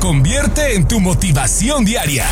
convierte en tu motivación diaria.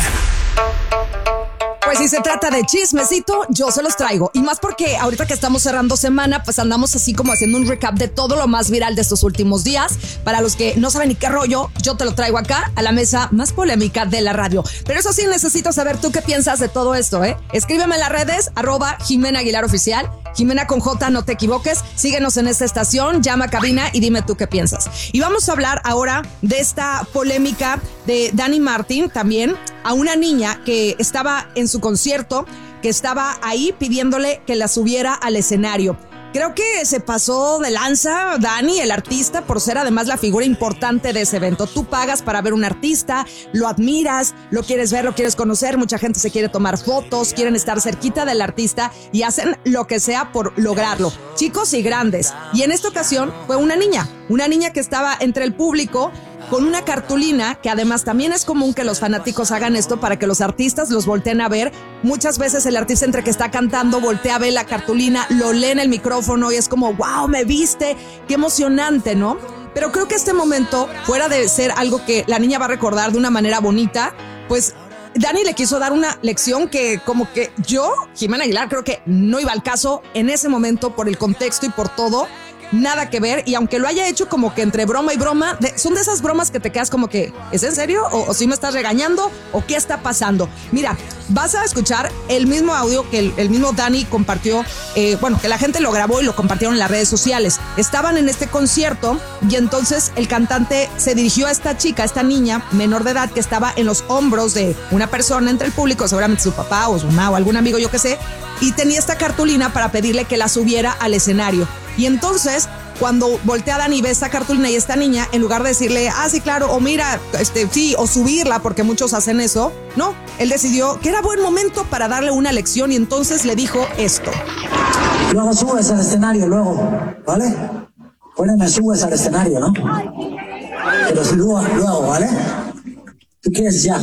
Pues si se trata de chismecito, yo se los traigo. Y más porque ahorita que estamos cerrando semana, pues andamos así como haciendo un recap de todo lo más viral de estos últimos días. Para los que no saben ni qué rollo, yo te lo traigo acá a la mesa más polémica de la radio. Pero eso sí, necesito saber tú qué piensas de todo esto, ¿eh? Escríbeme en las redes, @JimenaAguilarOficial. Jimena con J, no te equivoques. Síguenos en esta estación, llama a cabina y dime tú qué piensas. Y vamos a hablar ahora de esta polémica de Dani Martín también, a una niña que estaba en su concierto, que estaba ahí pidiéndole que la subiera al escenario. Creo que se pasó de lanza Dani, el artista, por ser además la figura importante de ese evento. Tú pagas para ver un artista, lo admiras, lo quieres ver, lo quieres conocer, mucha gente se quiere tomar fotos, quieren estar cerquita del artista y hacen lo que sea por lograrlo, chicos y grandes. Y en esta ocasión fue una niña que estaba entre el público con una cartulina, que además también es común que los fanáticos hagan esto para que los artistas los volteen a ver. Muchas veces el artista entre que está cantando voltea a ver la cartulina, lo lee en el micrófono y es como, wow, me viste, qué emocionante, ¿no? Pero creo que este momento, fuera de ser algo que la niña va a recordar de una manera bonita, pues Dani le quiso dar una lección que como que yo, Jimena Aguilar, creo que no iba al caso en ese momento por el contexto y por todo. Nada que ver, y aunque lo haya hecho como que entre broma y broma, son de esas bromas que te quedas como que, ¿es en serio? ¿O si me estás regañando? ¿O qué está pasando? Mira, vas a escuchar el mismo audio que el mismo Dani compartió, que la gente lo grabó y lo compartieron en las redes sociales. Estaban en este concierto y entonces el cantante se dirigió a esta chica, esta niña menor de edad que estaba en los hombros de una persona entre el público, seguramente su papá o su mamá o algún amigo, yo qué sé, y tenía esta cartulina para pedirle que la subiera al escenario. Y entonces, cuando voltea a Dani y ve esta cartulina y esta niña, en lugar de decirle, sí, claro, o mira, sí, o subirla, porque muchos hacen eso, no, él decidió que era buen momento para darle una lección y entonces le dijo esto. Luego subes al escenario, ¿vale? Me subes al escenario, ¿no? Pero luego, ¿vale? ¿Tú quieres ya?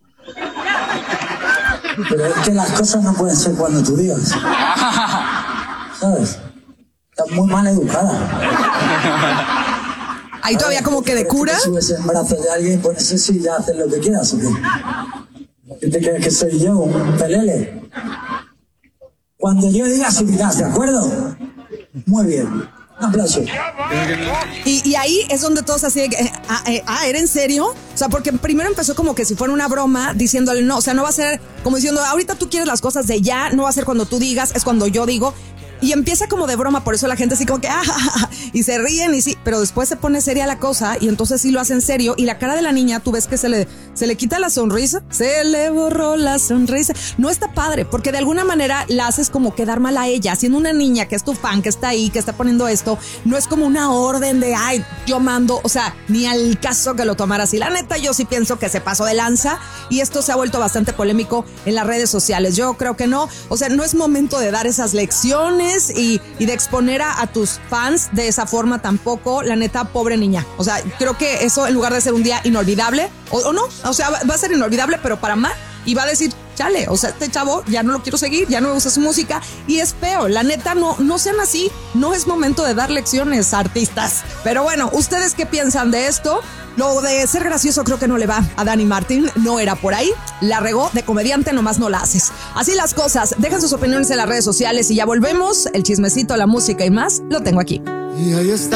Pero es que las cosas no pueden ser cuando tú digas, ¿sabes? Estás muy mal educada. Ahí todavía como que de cura. Si subes en brazos de alguien, pues no sé si ya haces lo que quieras o qué. ¿Qué te crees que soy yo, un pelele? Cuando yo diga, subirás, ¿de acuerdo? Muy bien. Un aplauso. Y ahí es donde todos así de que, ¿era en serio? O sea, porque primero empezó como que si fuera una broma, diciéndole no, o sea, no va a ser como diciendo, ahorita tú quieres las cosas de ya, no va a ser cuando tú digas, es cuando yo digo. Y empieza como de broma, por eso la gente así como que y se ríen y sí, pero después se pone seria la cosa y entonces sí lo hace en serio y la cara de la niña, tú ves que se le quita la sonrisa, se le borró la sonrisa. No está padre, porque de alguna manera la haces como quedar mal a ella, siendo una niña que es tu fan, que está ahí, que está poniendo esto, no es como una orden de, yo mando, o sea, ni al caso que lo tomara así. La neta, yo sí pienso que se pasó de lanza y esto se ha vuelto bastante polémico en las redes sociales. Yo creo que no, o sea, no es momento de dar esas lecciones y de exponer a tus fans de esa forma tampoco. La neta, pobre niña. O sea, creo que eso en lugar de ser un día inolvidable, o no, o sea, va a ser inolvidable, pero para mal. Y va a decir, chale, o sea, este chavo ya no lo quiero seguir, ya no me gusta su música. Y es feo, la neta, no sean así. No es momento de dar lecciones a artistas. Pero bueno, ¿ustedes qué piensan de esto? Lo de ser gracioso creo que no le va a Dani Martín, no era por ahí. La regó, de comediante nomás no la haces. Así las cosas, dejen sus opiniones en las redes sociales y ya volvemos. El chismecito, la música y más, lo tengo aquí. Y ahí está.